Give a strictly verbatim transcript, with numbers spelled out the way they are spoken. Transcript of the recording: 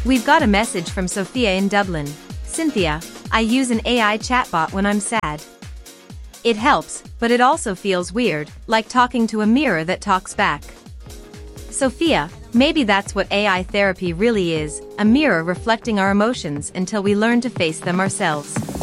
We've got a message from Sophia in Dublin. Cynthia, I use an A I chatbot when I'm sad. It helps, but it also feels weird, like talking to a mirror that talks back. Sophia, maybe that's what A I therapy really is, a mirror reflecting our emotions until we learn to face them ourselves.